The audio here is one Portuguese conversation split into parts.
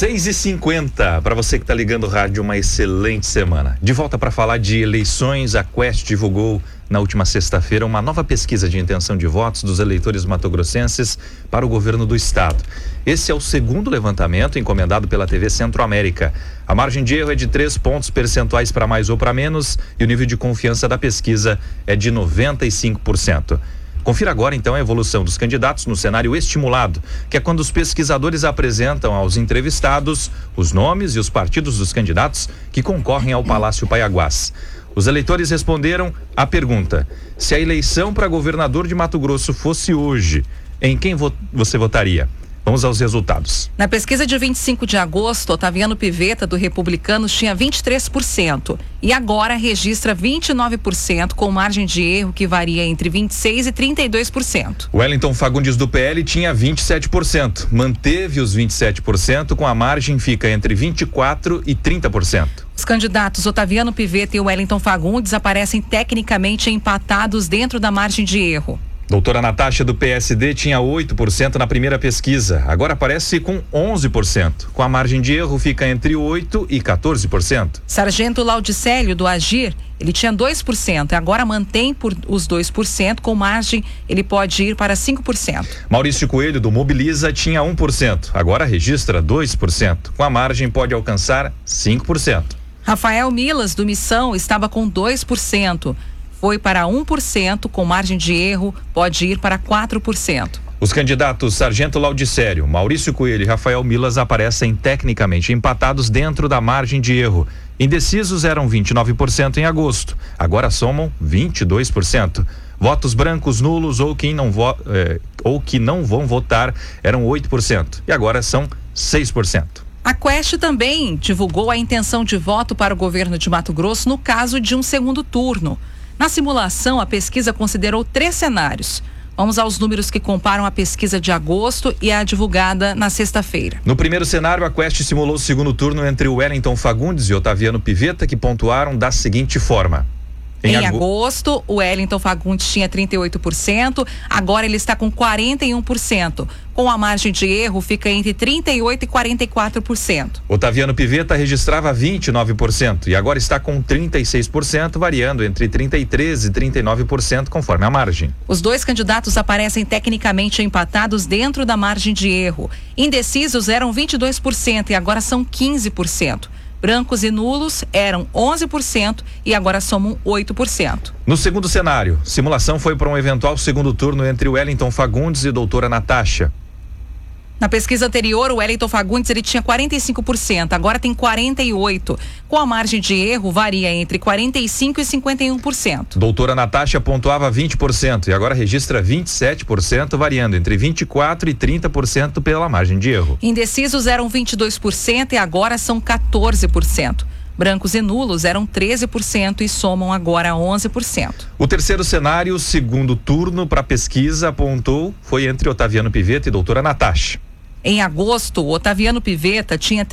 6h50, para você que está ligando o rádio, uma excelente semana. De volta para falar de eleições, a Quest divulgou na última sexta-feira uma nova pesquisa de intenção de votos dos eleitores matogrossenses para o governo do estado. Esse é o segundo levantamento encomendado pela TV Centro-América. A margem de erro é de 3 pontos percentuais para mais ou para menos e o nível de confiança da pesquisa é de 95%. Confira agora, então, a evolução dos candidatos no cenário estimulado, que é quando os pesquisadores apresentam aos entrevistados os nomes e os partidos dos candidatos que concorrem ao Palácio Paiaguás. Os eleitores responderam à pergunta: se a eleição para governador de Mato Grosso fosse hoje, em quem você votaria? Vamos aos resultados. Na pesquisa de 25 de agosto, Otaviano Pivetta, do Republicanos, tinha 23% e agora registra 29%, com margem de erro que varia entre 26% e 32%. Wellington Fagundes, do PL, tinha 27%. Manteve os 27%, com a margem fica entre 24% e 30%. Os candidatos Otaviano Pivetta e Wellington Fagundes aparecem tecnicamente empatados dentro da margem de erro. Doutora Natasha, do PSD, tinha 8% na primeira pesquisa. Agora aparece com 11%. Com a margem de erro, fica entre 8% e 14%. Sargento Laudicélio, do Agir, ele tinha 2% e agora mantém por os 2%. Com margem, ele pode ir para 5%. Maurício Coelho, do Mobiliza, tinha 1%. Agora registra 2%. Com a margem, pode alcançar 5%. Rafael Milas, do Missão, estava com 2%. Foi para 1%, com margem de erro, pode ir para 4%. Os candidatos Sargento Laudicério, Maurício Coelho e Rafael Milas aparecem tecnicamente empatados dentro da margem de erro. Indecisos eram 29% em agosto, agora somam 22%. Votos brancos, nulos ou que não vão votar eram 8% e agora são 6%. A Quest também divulgou a intenção de voto para o governo de Mato Grosso no caso de um segundo turno. Na simulação, a pesquisa considerou 3 cenários. Vamos aos números que comparam a pesquisa de agosto e a divulgada na sexta-feira. No primeiro cenário, a Quest simulou o segundo turno entre Wellington Fagundes e Otaviano Pivetta, que pontuaram da seguinte forma. Em agosto, o Wellington Fagundes tinha 38%, agora ele está com 41%. Com a margem de erro, fica entre 38% e 44%. Otaviano Pivetta registrava 29% e agora está com 36%, variando entre 33% e 39% conforme a margem. Os dois candidatos aparecem tecnicamente empatados dentro da margem de erro. Indecisos eram 22% e agora são 15%. Brancos e nulos eram 11% e agora somam 8%. No segundo cenário, simulação foi para um eventual segundo turno entre Wellington Fagundes e doutora Natasha. Na pesquisa anterior, o Wellington Fagundes ele tinha 45%, agora tem 48%. Com a margem de erro, varia entre 45% e 51%. Doutora Natasha pontuava 20% e agora registra 27%, variando entre 24% e 30% pela margem de erro. Indecisos eram 22% e agora são 14%. Brancos e nulos eram 13% e somam agora 11%. O terceiro cenário, segundo turno para pesquisa, apontou, foi entre Otaviano Pivetta e doutora Natasha. Em agosto, o Otaviano Pivetta tinha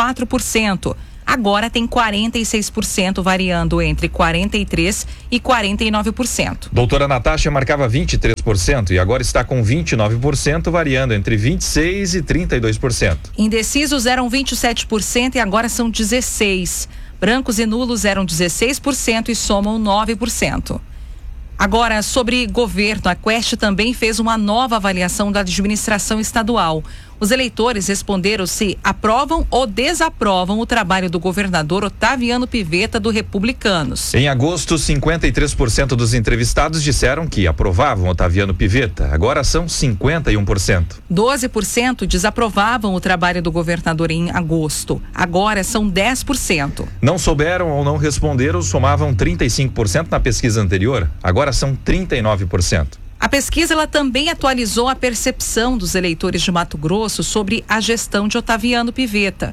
34%. Agora tem 46%, variando entre 43% e 49%. Doutora Natasha marcava 23% e agora está com 29%, variando entre 26% e 32%. Indecisos eram 27% e agora são 16%. Brancos e nulos eram 16% e somam 9%. Agora, sobre governo, a Quest também fez uma nova avaliação da administração estadual. Os eleitores responderam se aprovam ou desaprovam o trabalho do governador Otaviano Pivetta, do Republicanos. Em agosto, 53% dos entrevistados disseram que aprovavam Otaviano Pivetta. Agora são 51%. 12% desaprovavam o trabalho do governador em agosto. Agora são 10%. Não souberam ou não responderam, somavam 35% na pesquisa anterior. Agora são 39%. A pesquisa ela também atualizou a percepção dos eleitores de Mato Grosso sobre a gestão de Otaviano Pivetta.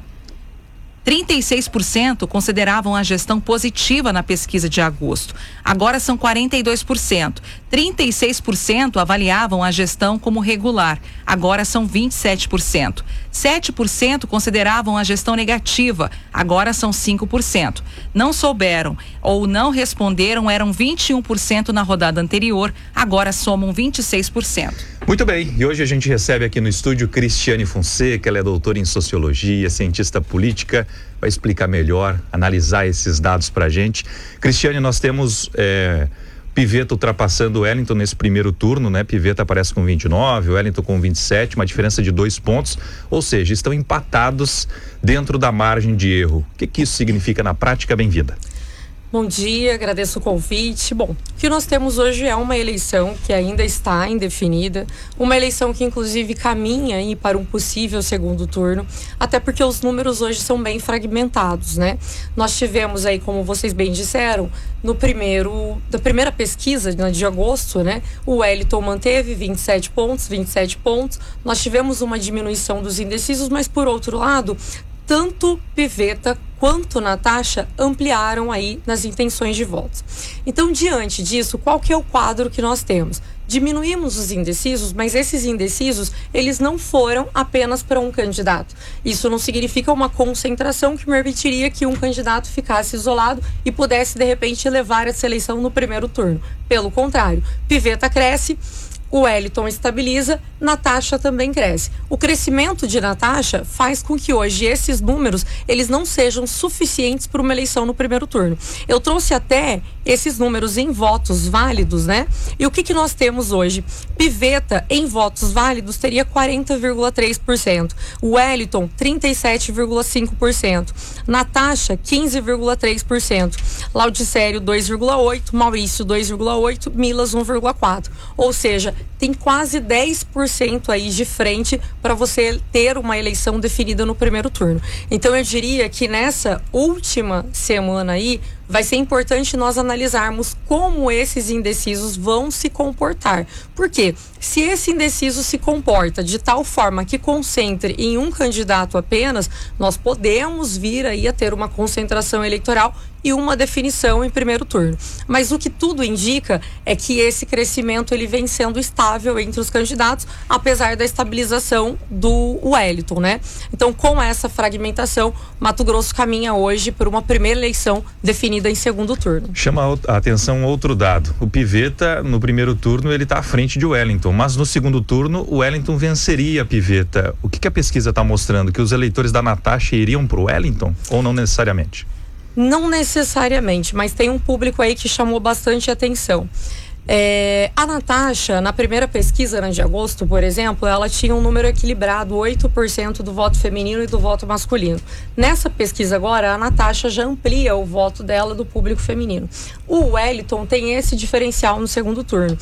36% consideravam a gestão positiva na pesquisa de agosto. Agora são 42%. 36% avaliavam a gestão como regular. Agora são 27%. 7% consideravam a gestão negativa. Agora são 5%. Não souberam ou não responderam eram 21% na rodada anterior. Agora somam 26%. Muito bem, e hoje a gente recebe aqui no estúdio Cristiane Fonseca. Ela é doutora em sociologia, cientista política, vai explicar melhor, analisar esses dados pra gente. Cristiane, nós temos Pivetta ultrapassando o Wellington nesse primeiro turno, né? Pivetta aparece com 29, o Wellington com 27, uma diferença de 2 pontos, ou seja, estão empatados dentro da margem de erro. O que isso significa na prática? Bem-vinda. Bom dia, agradeço o convite. Bom, o que nós temos hoje é uma eleição que ainda está indefinida, uma eleição que inclusive caminha aí para um possível segundo turno, até porque os números hoje são bem fragmentados, né? Nós tivemos aí, como vocês bem disseram, da primeira pesquisa de agosto, né? O Wellington manteve 27 pontos, nós tivemos uma diminuição dos indecisos, mas por outro lado, tanto Pivetta quanto Natasha ampliaram aí nas intenções de votos. Então, diante disso, qual que é o quadro que nós temos? Diminuímos os indecisos, mas esses indecisos, eles não foram apenas para um candidato. Isso não significa uma concentração que permitiria que um candidato ficasse isolado e pudesse, de repente, levar essa eleição no primeiro turno. Pelo contrário, Pivetta cresce, o Wellington estabiliza, Natasha também cresce. O crescimento de Natasha faz com que hoje esses números, eles não sejam suficientes para uma eleição no primeiro turno. Eu trouxe até esses números em votos válidos, né? E o que nós temos hoje? Pivetta, em votos válidos, teria 40,3%. O Wellington, 37,5%. Natasha, 15,3%. Laudicério, 2,8%. Maurício, 2,8%. Milas, 1,4%. Ou seja, tem quase 10% aí de frente para você ter uma eleição definida no primeiro turno. Então eu diria que nessa última semana aí vai ser importante nós analisarmos como esses indecisos vão se comportar. Por quê? Se esse indeciso se comporta de tal forma que concentre em um candidato apenas, nós podemos vir aí a ter uma concentração eleitoral e uma definição em primeiro turno. Mas o que tudo indica é que esse crescimento ele vem sendo estável entre os candidatos, apesar da estabilização do Wellington, né? Então, com essa fragmentação, Mato Grosso caminha hoje por uma primeira eleição definida em segundo turno. Chama a atenção outro dado. O Pivetta, no primeiro turno, ele está à frente de Wellington, mas no segundo turno, o Wellington venceria a Pivetta. O que a pesquisa está mostrando? Que os eleitores da Natasha iriam para o Wellington ou não necessariamente? Não necessariamente, mas tem um público aí que chamou bastante atenção. A Natasha, na primeira pesquisa, de agosto, por exemplo, ela tinha um número equilibrado, 8% do voto feminino e do voto masculino. Nessa pesquisa agora, a Natasha já amplia o voto dela do público feminino. O Wellington tem esse diferencial no segundo turno.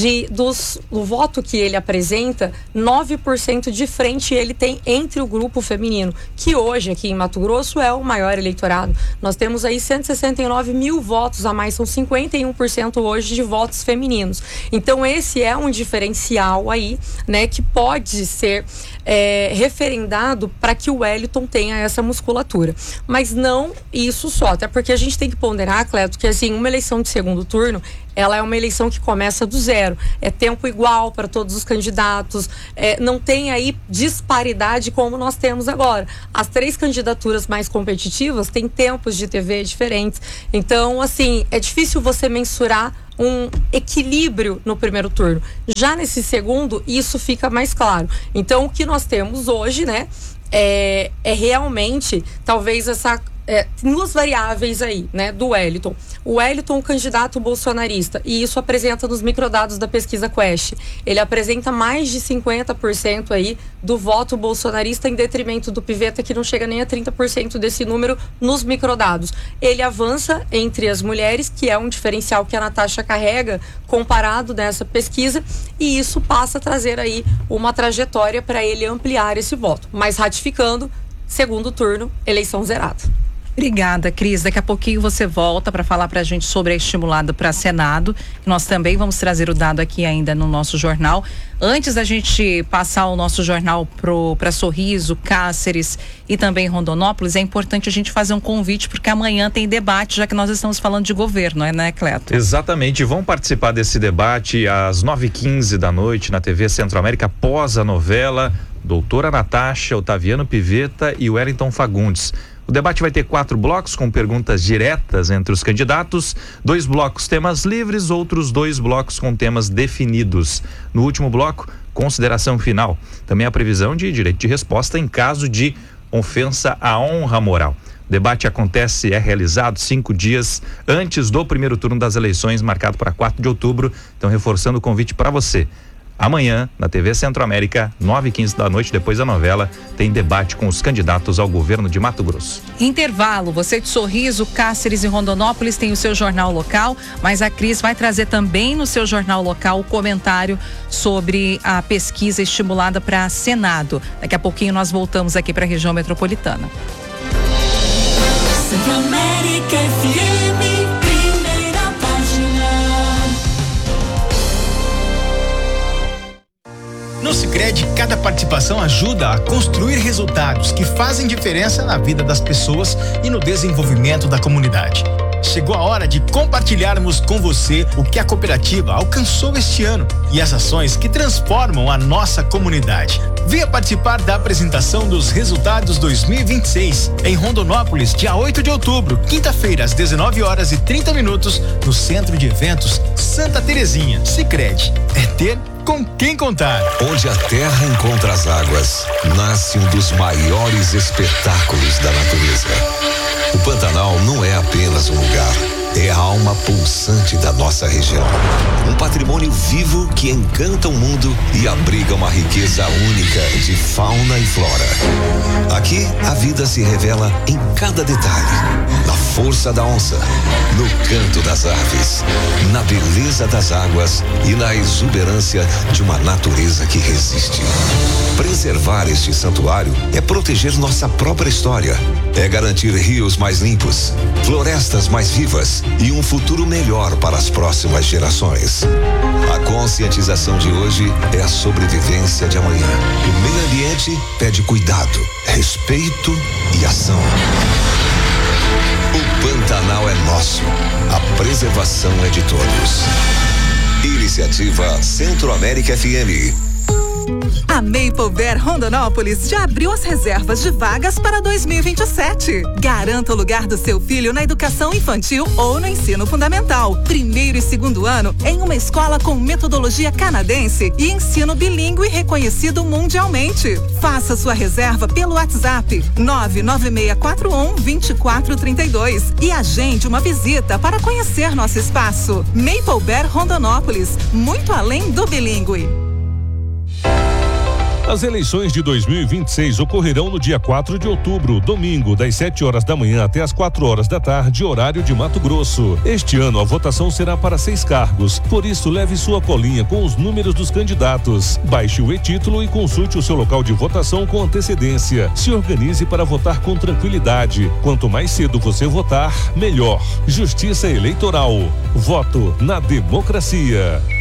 Do voto que ele apresenta, 9% de frente ele tem entre o grupo feminino, que hoje aqui em Mato Grosso é o maior eleitorado. Nós temos aí 169 mil votos a mais, são 51% hoje de votos femininos. Então esse é um diferencial aí, né, que pode ser referendado para que o Wellington tenha essa musculatura. Mas não isso só, até porque a gente tem que ponderar, Cleto, que assim, uma eleição de segundo turno, ela é uma eleição que começa do zero. É tempo igual para todos os candidatos. Não tem aí disparidade como nós temos agora. As 3 candidaturas mais competitivas têm tempos de TV diferentes. Então, assim, é difícil você mensurar um equilíbrio no primeiro turno. Já nesse segundo, isso fica mais claro. Então, o que nós temos hoje, né, é realmente, talvez essa... tem 2 variáveis aí, né, do Wellington. O Wellington, candidato bolsonarista, e isso apresenta nos microdados da pesquisa Quest. Ele apresenta mais de 50% aí do voto bolsonarista em detrimento do Pivetta, que não chega nem a 30% desse número nos microdados. Ele avança entre as mulheres, que é um diferencial que a Natasha carrega comparado nessa pesquisa, e isso passa a trazer aí uma trajetória para ele ampliar esse voto. Mas ratificando, segundo turno, eleição zerada. Obrigada, Cris. Daqui a pouquinho você volta para falar para a gente sobre a estimulada para Senado. Nós também vamos trazer o dado aqui ainda no nosso jornal. Antes da gente passar o nosso jornal para Sorriso, Cáceres e também Rondonópolis, é importante a gente fazer um convite, porque amanhã tem debate, já que nós estamos falando de governo, né, Cleto? Exatamente. Vão participar desse debate às 9h15 da noite na TV Centro-América, após a novela Doutora Natasha, Otaviano Pivetta e Wellington Fagundes. O debate vai ter 4 blocos com perguntas diretas entre os candidatos, 2 blocos temas livres, outros 2 blocos com temas definidos. No último bloco, consideração final. Também a previsão de direito de resposta em caso de ofensa à honra moral. O debate é realizado 5 dias antes do primeiro turno das eleições, marcado para 4 de outubro. Então, reforçando o convite para você. Amanhã, na TV Centro-América, 9h15 da noite, depois da novela, tem debate com os candidatos ao governo de Mato Grosso. Intervalo, você de Sorriso, Cáceres e Rondonópolis tem o seu jornal local, mas a Cris vai trazer também no seu jornal local o comentário sobre a pesquisa estimulada para Senado. Daqui a pouquinho nós voltamos aqui para a região metropolitana. Centro-América FM, primeira página. No Sicredi, cada participação ajuda a construir resultados que fazem diferença na vida das pessoas e no desenvolvimento da comunidade. Chegou a hora de compartilharmos com você o que a cooperativa alcançou este ano e as ações que transformam a nossa comunidade. Venha participar da apresentação dos resultados 2026 em Rondonópolis, dia 8 de outubro, quinta-feira, às 19h30, no Centro de Eventos Santa Terezinha. Sicredi é ter com quem contar. Onde a terra encontra as águas, nasce um dos maiores espetáculos da natureza. O Pantanal não é apenas um lugar, é a alma pulsante da nossa região. Um patrimônio vivo que encanta o mundo e abriga uma riqueza única de fauna e flora. Aqui, a vida se revela em cada detalhe. Na força da onça, no canto das aves, na beleza das águas e na exuberância de uma natureza que resiste. Preservar este santuário é proteger nossa própria história, é garantir rios mais limpos, florestas mais vivas e um futuro melhor para as próximas gerações. A conscientização de hoje é a sobrevivência de amanhã. O meio ambiente pede cuidado, respeito e ação. O Pantanal é nosso. A preservação é de todos. Iniciativa Centro-América FM. A Maple Bear Rondonópolis já abriu as reservas de vagas para 2027. Garanta o lugar do seu filho na educação infantil ou no ensino fundamental. Primeiro e segundo ano em uma escola com metodologia canadense e ensino bilíngue reconhecido mundialmente. Faça sua reserva pelo WhatsApp 99641-2432 e agende uma visita para conhecer nosso espaço. Maple Bear Rondonópolis, muito além do bilíngue. As eleições de 2026 ocorrerão no dia 4 de outubro, domingo, das 7 horas da manhã até as 4 horas da tarde, horário de Mato Grosso. Este ano a votação será para 6 cargos, por isso leve sua colinha com os números dos candidatos. Baixe o e-título e consulte o seu local de votação com antecedência. Se organize para votar com tranquilidade. Quanto mais cedo você votar, melhor. Justiça Eleitoral. Voto na democracia.